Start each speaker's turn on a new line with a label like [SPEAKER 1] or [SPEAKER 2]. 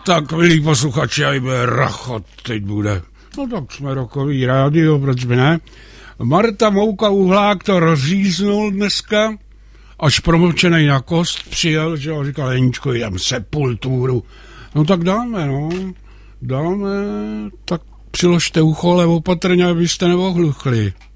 [SPEAKER 1] Tak, milí posluchači, aj bude rachot, teď bude. No tak jsme rokový rádio, proč by ne? Marta Mouka Uhlák to rozříznul dneska, až promlčenej na kost přijel, že ho říkal, Jeníčko, jdem Sepulturu. No tak dáme, tak přiložte ucho, ale opatrně, abyste neohluchli.